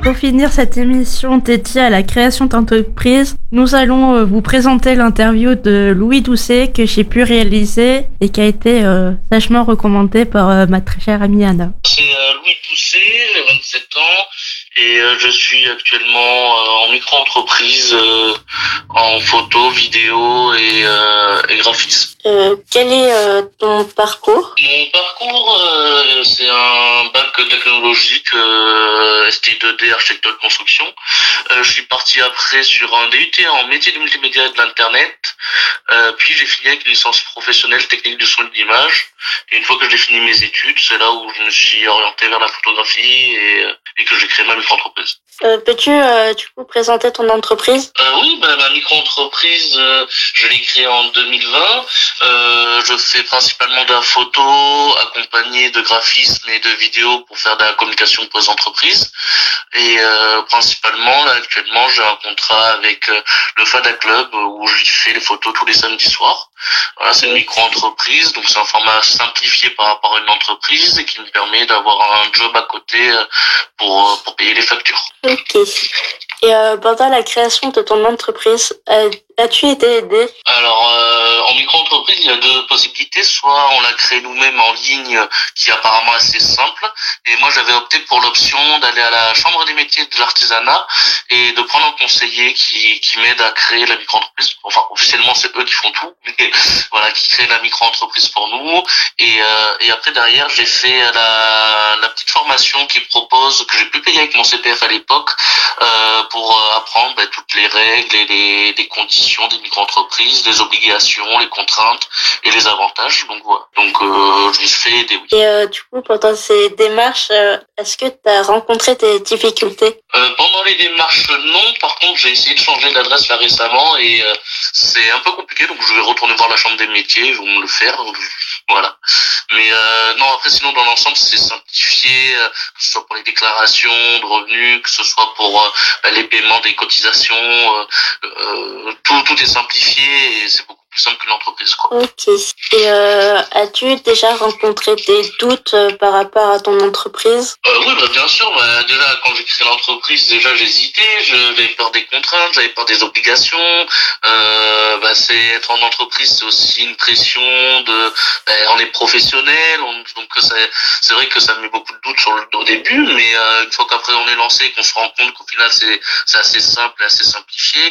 Pour finir cette émission dédiée à la création d'entreprise, nous allons vous présenter l'interview de Louis Doucet que j'ai pu réaliser et qui a été sagement recommandée par ma très chère amie Anna. C'est Louis Doucet, j'ai 27 ans et je suis actuellement en micro-entreprise en photo, vidéo et graphisme. Quel est ton parcours? Mon parcours, c'est un bac technologique ST2D architecture de construction. Je suis parti après sur un DUT en métier de multimédia et de l'internet. Puis j'ai fini avec une licence professionnelle technique du son et de l'image. Et une fois que j'ai fini mes études, c'est là où je me suis orienté vers la photographie et que j'ai créé ma micro-entreprise. Peux-tu du coup présenter ton entreprise? Oui, ma micro-entreprise, je l'ai créée en 2020. Je fais principalement de la photo, accompagné de graphisme et de vidéo pour faire de la communication pour les entreprises. Et principalement, là, actuellement, j'ai un contrat avec le Fada Club où j'y fais les photos tous les samedis soirs. Voilà, c'est une micro-entreprise, donc c'est un format simplifié par rapport à une entreprise et qui me permet d'avoir un job à côté pour payer les factures. Ok. Et pendant la création de ton entreprise, as-tu été aidé? Alors, en micro-entreprise, il y a deux possibilités. Soit on l'a créé nous-mêmes en ligne, qui est apparemment assez simple. Et moi, j'avais opté pour l'option d'aller à la Chambre des métiers de l'artisanat et de prendre un conseiller qui m'aide à créer la micro-entreprise. Enfin, officiellement, c'est eux qui font tout, mais voilà, qui créent la micro-entreprise pour nous. Et après, derrière, j'ai fait la petite formation qu'ils proposent, que j'ai pu payer avec mon CPF à l'époque, pour apprendre toutes les règles et les conditions des micro-entreprises, les obligations, les contraintes et les avantages. Donc voilà. Donc je me suis fait aider, oui. Et du coup, pendant ces démarches, est-ce que tu as rencontré des difficultés? Pendant les démarches, non. Par contre, j'ai essayé de changer d'adresse là récemment et c'est un peu compliqué. Donc je vais retourner voir la Chambre des métiers, ils vont me le faire. Voilà. Mais non, après sinon dans l'ensemble c'est simplifié, que ce soit pour les déclarations de revenus, que ce soit pour les paiements des cotisations, tout est simplifié et c'est beaucoup plus simple qu'une entreprise, quoi. Ok. Et as-tu déjà rencontré des doutes par rapport à ton entreprise? Oui, bien sûr. Déjà quand j'ai créé l'entreprise, déjà j'hésitais, j'avais peur des contraintes, j'avais peur des obligations. C'est être en entreprise, c'est aussi une pression de on est professionnel, donc c'est vrai que ça met beaucoup de doutes au début, mais une fois qu'après on est lancé et qu'on se rend compte qu'au final c'est assez simple et assez simplifié,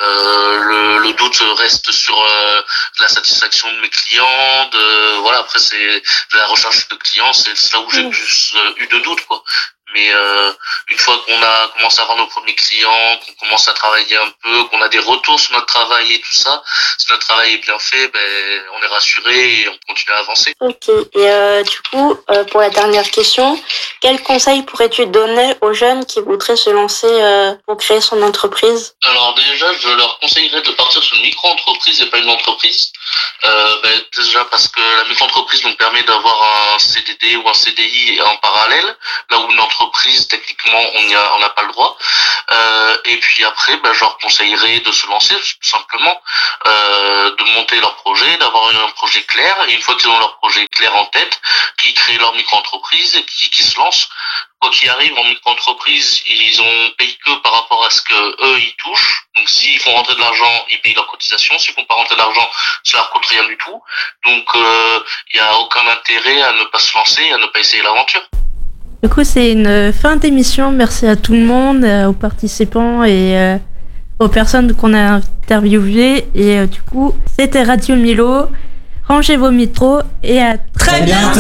le doute reste sur la satisfaction de mes clients, voilà, après c'est de la recherche de clients, c'est là où j'ai plus eu de doutes, quoi. Mais une fois qu'on a commencé à avoir nos premiers clients, qu'on commence à travailler un peu, qu'on a des retours sur notre travail et tout ça, si notre travail est bien fait, on est rassuré et on continue à avancer. Ok. Et du coup, pour la dernière question, quel conseil pourrais-tu donner aux jeunes qui voudraient se lancer pour créer son entreprise? Alors déjà, je leur conseillerais de partir sur une micro-entreprise et pas une entreprise. Déjà parce que la micro-entreprise nous permet d'avoir un CDD ou un CDI en parallèle, là où une entreprise, techniquement, on n'a pas le droit. Et puis après, je leur conseillerais de se lancer, tout simplement, de monter leur projet, d'avoir un projet clair, et une fois qu'ils ont leur projet clair en tête, qu'ils créent leur micro-entreprise et qu'ils se lancent. Quoi qu'il arrive, en micro-entreprise, ils ont payé que par rapport à ce que eux ils touchent. Donc s'ils font rentrer de l'argent, ils payent leurs cotisations. S'ils font pas rentrer de l'argent, ça leur coûte rien du tout. Donc il y a aucun intérêt à ne pas se lancer, à ne pas essayer l'aventure. Du coup, c'est une fin d'émission. Merci à tout le monde, aux participants et aux personnes qu'on a interviewées. Et du coup, c'était Radio Milo. Rangez vos micros et à très bientôt.